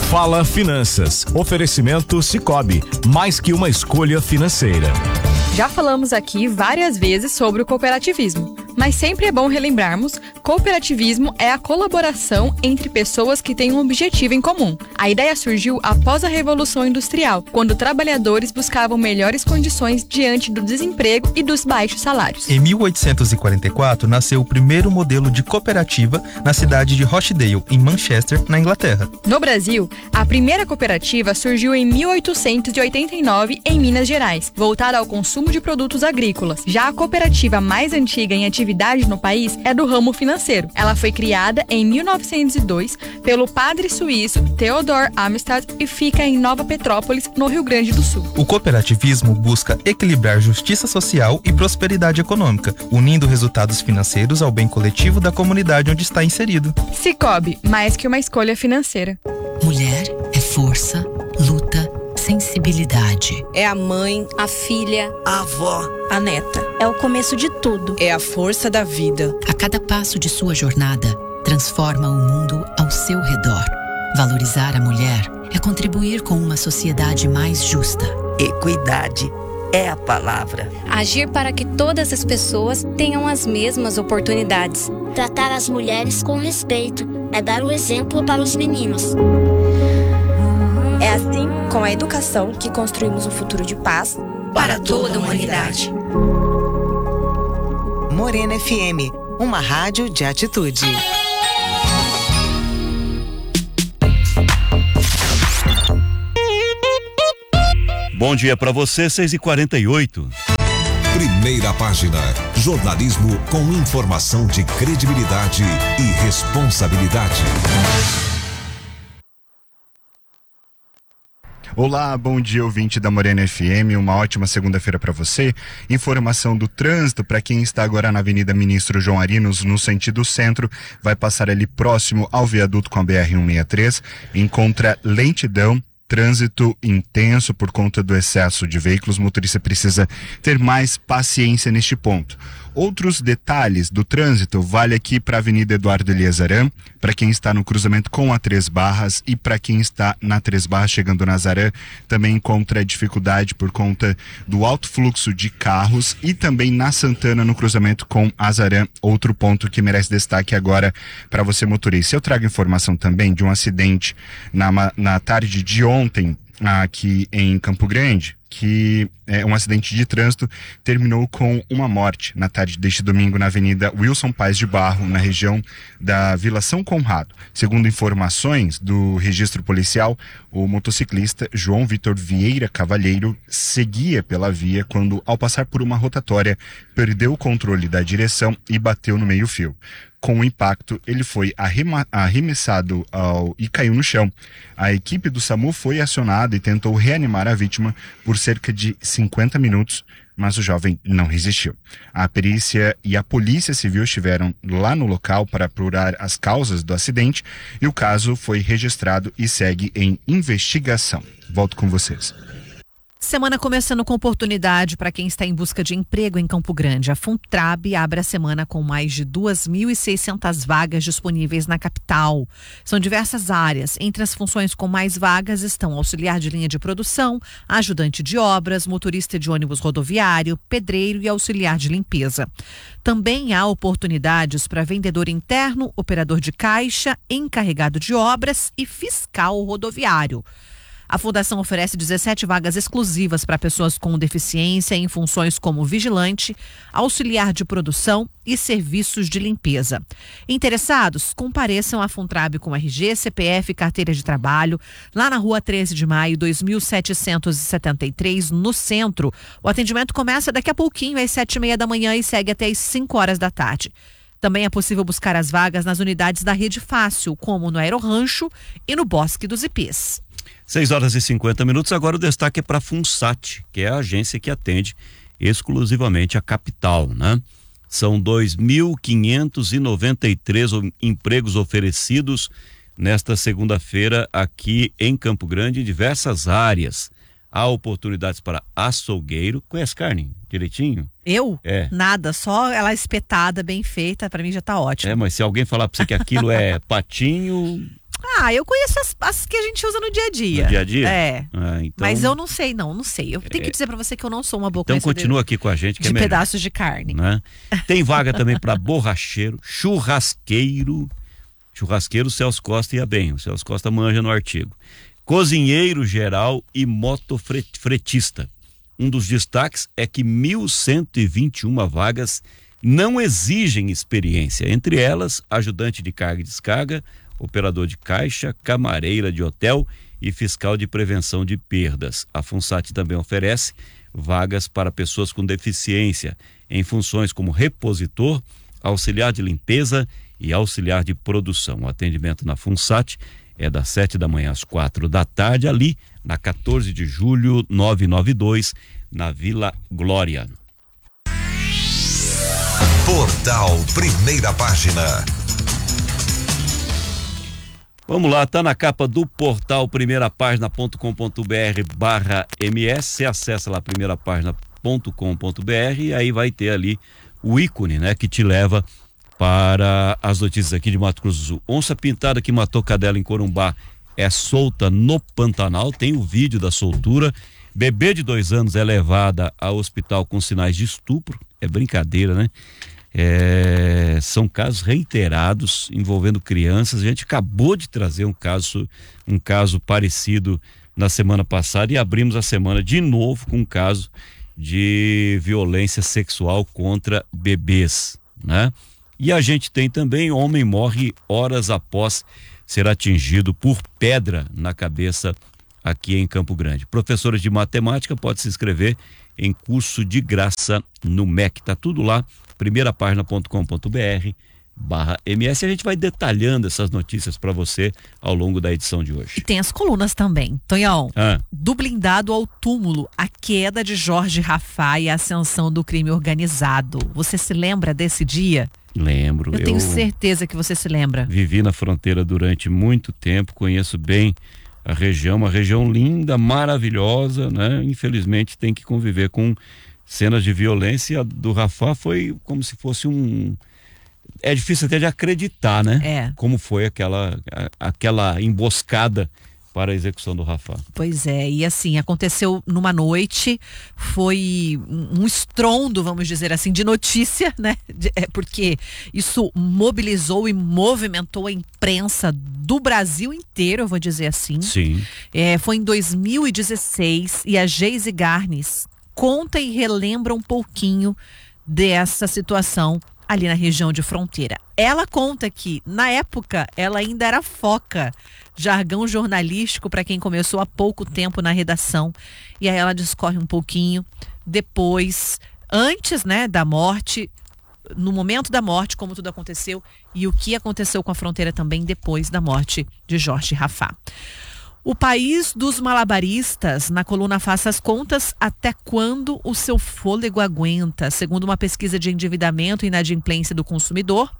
Fala Finanças. Oferecimento Sicoob. Mais que uma escolha financeira. Já falamos aqui várias vezes sobre o cooperativismo, mas sempre é bom relembrarmos: cooperativismo é a colaboração entre pessoas que têm um objetivo em comum. A ideia surgiu após a Revolução Industrial, quando trabalhadores buscavam melhores condições diante do desemprego e dos baixos salários. Em 1844, nasceu o primeiro modelo de cooperativa na cidade de Rochdale, em Manchester, na Inglaterra. No Brasil, a primeira cooperativa surgiu em 1889 em Minas Gerais, voltada ao consumo de produtos agrícolas. Já a cooperativa mais antiga em atividade no país é do ramo financeiro. Ela foi criada em 1902 pelo padre suíço Theodor Amistad e fica em Nova Petrópolis, no Rio Grande do Sul. O cooperativismo busca equilibrar justiça social e prosperidade econômica, unindo resultados financeiros ao bem coletivo da comunidade onde está inserido. Sicoob, mais que uma escolha financeira. Mulher é força, luta, sensibilidade. É a mãe, a filha, a avó, a neta. É o começo de tudo. É a força da vida. A cada passo de sua jornada, transforma o mundo ao seu redor. Valorizar a mulher é contribuir com uma sociedade mais justa. Equidade é a palavra. Agir para que todas as pessoas tenham as mesmas oportunidades. Tratar as mulheres com respeito é dar o exemplo para os meninos. É assim, com a educação, que construímos um futuro de paz para toda a humanidade. Morena FM, uma rádio de atitude. Bom dia para você, 6h48. Primeira página. Jornalismo com informação de credibilidade e responsabilidade. Olá, bom dia, ouvinte da Morena FM, uma ótima segunda-feira para você. Informação do trânsito para quem está agora na Avenida Ministro João Arinos, no sentido centro, vai passar ali próximo ao viaduto com a BR-163, encontra lentidão. Trânsito intenso por conta do excesso de veículos, o motorista precisa ter mais paciência neste ponto. Outros detalhes do trânsito vale aqui para a Avenida Eduardo Elias-Aran, para quem está no cruzamento com a Três Barras e para quem está na Três Barras chegando na Zarã, também encontra dificuldade por conta do alto fluxo de carros e também na Santana no cruzamento com a Zarã, outro ponto que merece destaque agora para você motorista. Eu trago informação também de um acidente na tarde de ontem aqui em Campo Grande, que é um acidente de trânsito, terminou com uma morte na tarde deste domingo na Avenida Wilson Paes de Barro, na região da Vila São Conrado. Segundo informações do registro policial, o motociclista João Vitor Vieira Cavalheiro seguia pela via quando, ao passar por uma rotatória, perdeu o controle da direção e bateu no meio-fio. Com o impacto, ele foi arremessado e caiu no chão. A equipe do SAMU foi acionada e tentou reanimar a vítima por cerca de 50 minutos, mas o jovem não resistiu. A perícia e a Polícia Civil estiveram lá no local para apurar as causas do acidente e o caso foi registrado e segue em investigação. Volto com vocês. Semana começando com oportunidade para quem está em busca de emprego em Campo Grande. A Funtrab abre a semana com mais de 2.600 vagas disponíveis na capital. São diversas áreas. Entre as funções com mais vagas estão auxiliar de linha de produção, ajudante de obras, motorista de ônibus rodoviário, pedreiro e auxiliar de limpeza. Também há oportunidades para vendedor interno, operador de caixa, encarregado de obras e fiscal rodoviário. A Fundação oferece 17 vagas exclusivas para pessoas com deficiência em funções como vigilante, auxiliar de produção e serviços de limpeza. Interessados, compareçam à Funtrab com RG, CPF e carteira de trabalho, lá na Rua 13 de Maio, 2773, no centro. O atendimento começa daqui a pouquinho, às 7h30 da manhã e segue até às 5 horas da tarde. Também é possível buscar as vagas nas unidades da Rede Fácil, como no Aerorancho e no Bosque dos Ipês. 6h50. Agora o destaque é para a Funsat, que é a agência que atende exclusivamente a capital, né? São 2.593 empregos oferecidos nesta segunda-feira aqui em Campo Grande, em diversas áreas. Há oportunidades para açougueiro. Conhece carne direitinho? Eu? É. Nada, só ela espetada, bem feita, para mim já tá ótimo. Mas se alguém falar para você que aquilo é patinho... Eu conheço as que a gente usa no dia a dia. No dia a dia? É. Então... Mas eu não sei. Eu tenho que dizer pra você que eu não sou uma boa Então continua aqui com a gente, que de é melhor. pedaços de carne. Né? Tem vaga também para borracheiro, churrasqueiro. Churrasqueiro, Celso Costa ia bem. O Celso Costa manja no artigo. Cozinheiro geral e motofretista. Um dos destaques é que 1.121 vagas não exigem experiência. Entre elas, ajudante de carga e descarga, operador de caixa, camareira de hotel e fiscal de prevenção de perdas. A FUNSAT também oferece vagas para pessoas com deficiência em funções como repositor, auxiliar de limpeza e auxiliar de produção. O atendimento na FUNSAT é das 7 da manhã às 4 da tarde, ali na 14 de julho, 992, na Vila Glória. Portal Primeira Página. Vamos lá, tá na capa do portal primeirapagina.com.br/ms. Você acessa lá primeirapagina.com.br e aí vai ter ali o ícone, né, que te leva para as notícias aqui de Mato Grosso do Sul. Onça pintada que matou cadela em Corumbá é solta no Pantanal. Tem o vídeo da soltura. Bebê de 2 anos é levada ao hospital com sinais de estupro. É brincadeira, né? São casos reiterados envolvendo crianças. A gente acabou de trazer um caso parecido na semana passada e abrimos a semana de novo com um caso de violência sexual contra bebês, né? E a gente tem também: homem morre horas após ser atingido por pedra na cabeça aqui em Campo Grande. Professora de matemática pode se inscrever em curso de graça no MEC. Tá tudo lá, primeirapagina.com.br/ms. A gente vai detalhando essas notícias para você ao longo da edição de hoje. E tem as colunas também. Tonhão, do blindado ao túmulo, a queda de Jorge Rafá e a ascensão do crime organizado. Você se lembra desse dia? Lembro. Eu tenho certeza que você se lembra. Vivi na fronteira durante muito tempo, conheço bem a região, uma região linda, maravilhosa, né? Infelizmente tem que conviver com cenas de violência. Do Rafá foi como se fosse é difícil até de acreditar, né? Como foi aquela emboscada para a execução do Rafá. Pois é, e assim, aconteceu numa noite, foi um estrondo, vamos dizer assim, de notícia, né? Porque isso mobilizou e movimentou a imprensa do Brasil inteiro, eu vou dizer assim. Sim. Foi em 2016 e a Geise Garnes conta e relembra um pouquinho dessa situação ali na região de fronteira. Ela conta que, na época, ela ainda era foca, jargão jornalístico para quem começou há pouco tempo na redação. E aí ela discorre um pouquinho depois, antes, né, da morte, no momento da morte, como tudo aconteceu, e o que aconteceu com a fronteira também depois da morte de Jorge Rafá. O país dos malabaristas, na coluna Faça as Contas, até quando o seu fôlego aguenta? Segundo uma pesquisa de endividamento e inadimplência do consumidor,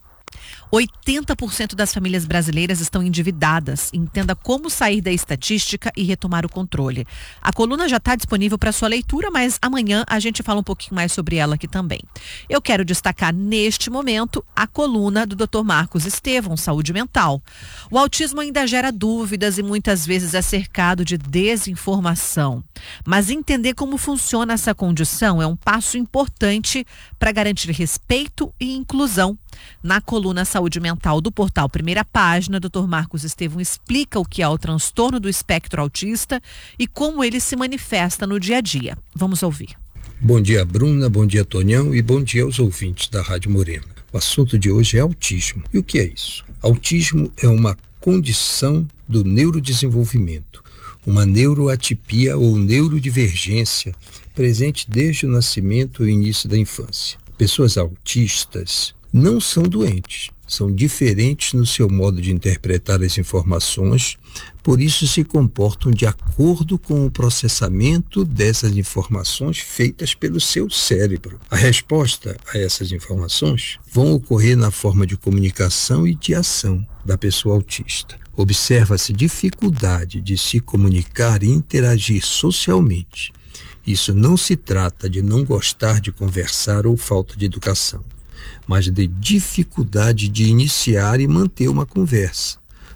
80% das famílias brasileiras estão endividadas. Entenda como sair da estatística e retomar o controle. A coluna já está disponível para sua leitura, mas amanhã a gente fala um pouquinho mais sobre ela aqui também. Eu quero destacar neste momento a coluna do Dr. Marcos Estevão, Saúde Mental. O autismo ainda gera dúvidas e muitas vezes é cercado de desinformação. Mas entender como funciona essa condição é um passo importante para garantir respeito e inclusão. Na coluna Saúde Mental do portal Primeira Página, Dr. Marcos Estevão explica o que é o transtorno do espectro autista e como ele se manifesta no dia a dia. Vamos ouvir. Bom dia, Bruna, bom dia, Tonhão, e bom dia aos ouvintes da Rádio Morena. O assunto de hoje é autismo. E o que é isso? Autismo é uma condição do neurodesenvolvimento, uma neuroatipia ou neurodivergência presente desde o nascimento e início da infância. Pessoas autistas não são doentes, são diferentes no seu modo de interpretar as informações, por isso se comportam de acordo com o processamento dessas informações feitas pelo seu cérebro. A resposta a essas informações vão ocorrer na forma de comunicação e de ação da pessoa autista. Observa-se dificuldade de se comunicar e interagir socialmente. Isso não se trata de não gostar de conversar ou falta de educação, mas de dificuldade de iniciar e manter uma conversa.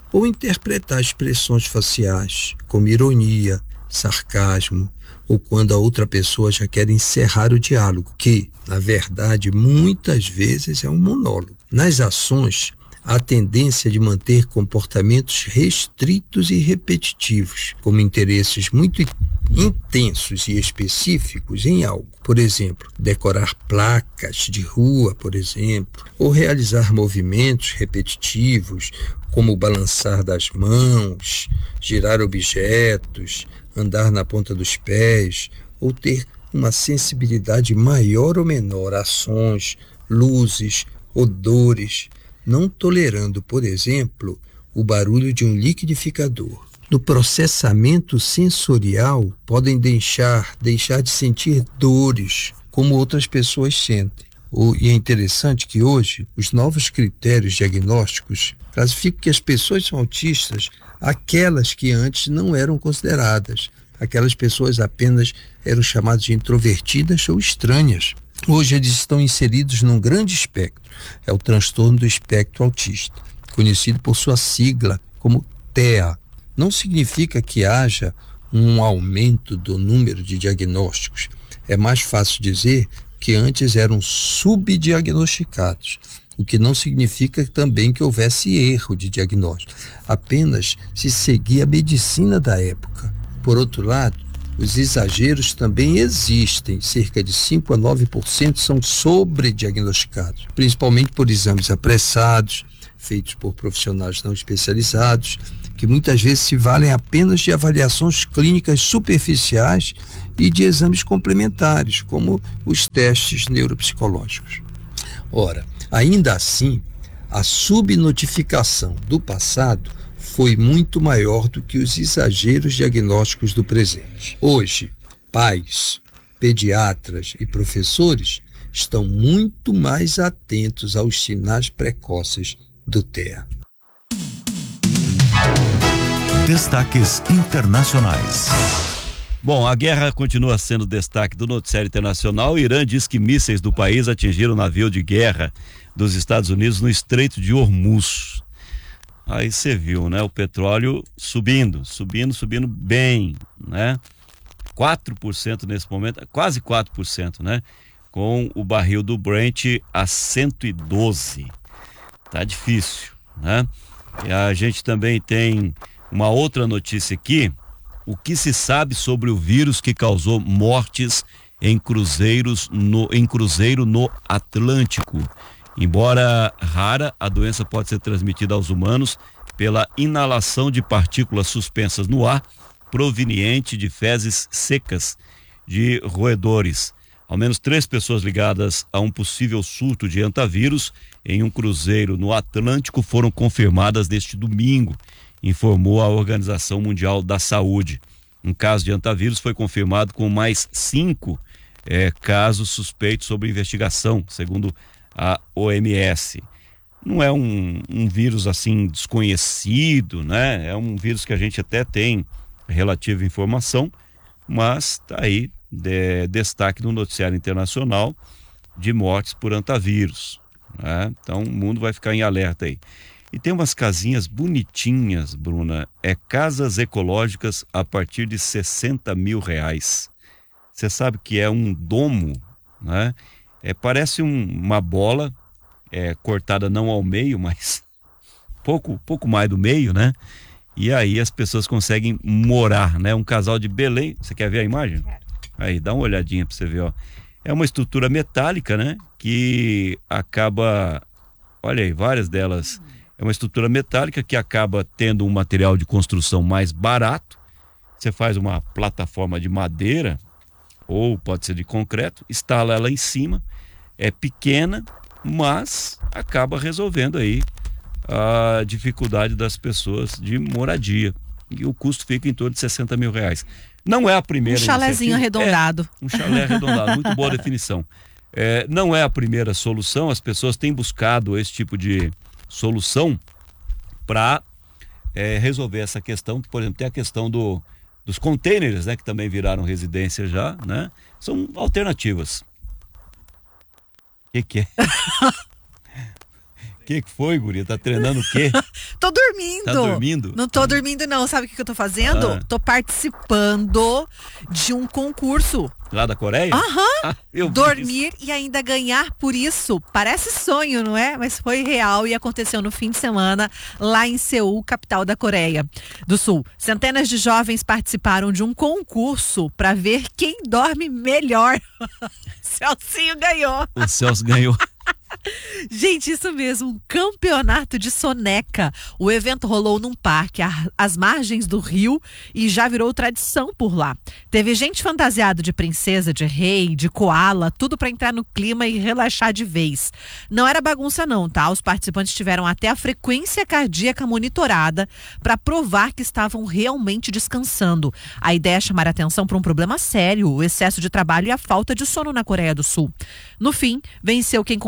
ou interpretar expressões faciais, como ironia, sarcasmo, ou quando a outra pessoa já quer encerrar o diálogo, que, na verdade, muitas vezes é um monólogo. Nas ações, há a tendência de manter comportamentos restritos e repetitivos, como interesses muito intensos e específicos em algo. Por exemplo, decorar placas de rua, por exemplo, ou realizar movimentos repetitivos, como o balançar das mãos, girar objetos, andar na ponta dos pés, ou ter uma sensibilidade maior ou menor a sons, luzes, odores, não tolerando, por exemplo, o barulho de um liquidificador. No processamento sensorial, podem deixar de sentir dores, como outras pessoas sentem. E é interessante que hoje, os novos critérios diagnósticos classificam que as pessoas são autistas aquelas que antes não eram consideradas. Aquelas pessoas apenas eram chamadas de introvertidas ou estranhas. Hoje eles estão inseridos num grande espectro. É o transtorno do espectro autista, conhecido por sua sigla como TEA. Não significa que haja um aumento do número de diagnósticos. É mais fácil dizer que antes eram subdiagnosticados, o que não significa também que houvesse erro de diagnóstico. Apenas se seguia a medicina da época. Por outro lado, os exageros também existem. Cerca de 5 a 9% são sobrediagnosticados, principalmente por exames apressados, feitos por profissionais não especializados, que muitas vezes se valem apenas de avaliações clínicas superficiais e de exames complementares, como os testes neuropsicológicos. Ora, ainda assim, a subnotificação do passado foi muito maior do que os exageros diagnósticos do presente. Hoje, pais, pediatras e professores estão muito mais atentos aos sinais precoces do TEA. Destaques internacionais. Bom, a guerra continua sendo destaque do noticiário internacional. O Irã diz que mísseis do país atingiram o navio de guerra dos Estados Unidos no Estreito de Hormuz. Aí você viu, né? O petróleo subindo bem, né? 4% nesse momento, quase 4%, né? Com o barril do Brent a 112. Tá difícil, né? E a gente também tem uma outra notícia aqui. O que se sabe sobre o vírus que causou mortes em cruzeiro no Atlântico? Embora rara, a doença pode ser transmitida aos humanos pela inalação de partículas suspensas no ar, proveniente de fezes secas de roedores. Ao menos 3 pessoas ligadas a um possível surto de hantavírus em um cruzeiro no Atlântico foram confirmadas neste domingo, informou a Organização Mundial da Saúde. Um caso de hantavírus foi confirmado com mais 5 casos suspeitos sob investigação, segundo a OMS. Não é um vírus assim desconhecido, né? É um vírus que a gente até tem relativa informação, mas tá aí destaque no noticiário internacional de mortes por hantavírus, né? Então o mundo vai ficar em alerta aí. E tem umas casinhas bonitinhas, Bruna, casas ecológicas a partir de R$60 mil. Você sabe que é um domo, né? Parece uma bola cortada não ao meio, mas pouco mais do meio, né? E aí as pessoas conseguem morar, né? Um casal de Belém, você quer ver a imagem? Aí, dá uma olhadinha pra você ver, ó. É uma estrutura metálica, né? Que acaba, olha aí, várias delas. É uma estrutura metálica que acaba tendo um material de construção mais barato. Você faz uma plataforma de madeira, ou pode ser de concreto, instala ela em cima, é pequena, mas acaba resolvendo aí a dificuldade das pessoas de moradia. E o custo fica em torno de R$60 mil. Não é a primeira. Um chalézinho arredondado. Um chalé arredondado, muito boa definição. Não é a primeira solução, as pessoas têm buscado esse tipo de solução para resolver essa questão. Por exemplo, tem a questão dos containers, né, que também viraram residência já, né? São alternativas. O que é? O que foi, guria? Tá treinando o quê? tô dormindo. Tá dormindo? Não tô dormindo, não. Sabe o que eu tô fazendo? Tô participando de um concurso. Lá da Coreia? Aham. Dormir e ainda ganhar por isso. Parece sonho, não é? Mas foi real e aconteceu no fim de semana lá em Seul, capital da Coreia do Sul. Centenas de jovens participaram de um concurso para ver quem dorme melhor. Celcinho ganhou. O Celso ganhou. Gente, isso mesmo, um campeonato de soneca. O evento rolou num parque às margens do rio e já virou tradição por lá. Teve gente fantasiada de princesa, de rei, de koala, tudo para entrar no clima e relaxar de vez. Não era bagunça não, tá? Os participantes tiveram até a frequência cardíaca monitorada para provar que estavam realmente descansando. A ideia é chamar a atenção para um problema sério, o excesso de trabalho e a falta de sono na Coreia do Sul. No fim, venceu quem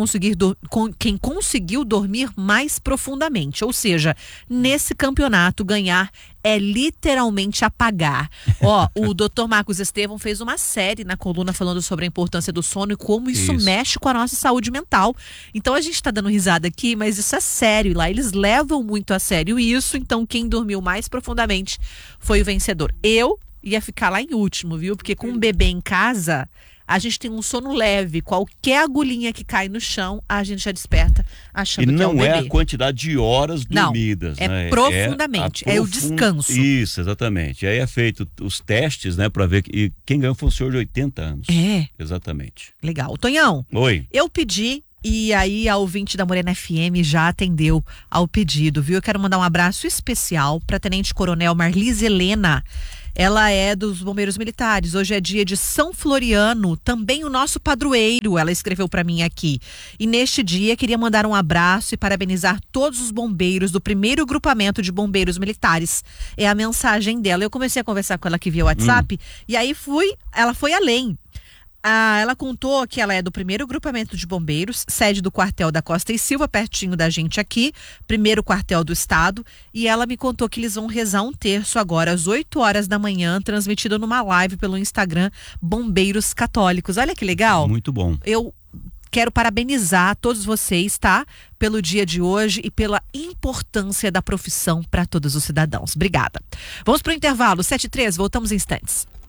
conseguiu dormir mais profundamente. Ou seja, nesse campeonato, ganhar é literalmente apagar. O Dr. Marcos Estevão fez uma série na coluna falando sobre a importância do sono e como isso mexe com a nossa saúde mental. Então a gente está dando risada aqui, mas isso é sério. Lá eles levam muito a sério isso. Então quem dormiu mais profundamente foi o vencedor. Eu ia ficar lá em último, viu? Porque com um bebê em casa, a gente tem um sono leve. Qualquer agulhinha que cai no chão, a gente já desperta achando que é um bebê. E não é a quantidade de horas dormidas. Não, né? Profundamente. É o descanso. Isso, exatamente. E aí é feito os testes, né, para ver e quem ganhou foi um senhor de 80 anos. É. Exatamente. Legal. Tonhão. Oi. Eu pedi e aí a ouvinte da Morena FM já atendeu ao pedido, viu? Eu quero mandar um abraço especial para Tenente Coronel Marlise Helena. Ela é dos Bombeiros Militares. Hoje é dia de São Floriano, também o nosso padroeiro, ela escreveu para mim aqui. E neste dia queria mandar um abraço e parabenizar todos os bombeiros do 1º grupamento de bombeiros militares. É a mensagem dela. Eu comecei a conversar com ela aqui via WhatsApp e aí ela foi além. Ela contou que ela é do 1º grupamento de bombeiros, sede do quartel da Costa e Silva, pertinho da gente aqui, 1º quartel do estado, e ela me contou que eles vão rezar um terço agora às 8 horas da manhã, transmitido numa live pelo Instagram Bombeiros Católicos. Olha que legal. Muito bom. Eu quero parabenizar todos vocês, tá? Pelo dia de hoje e pela importância da profissão para todos os cidadãos. Obrigada. Vamos para o intervalo, 7h13, voltamos em instantes.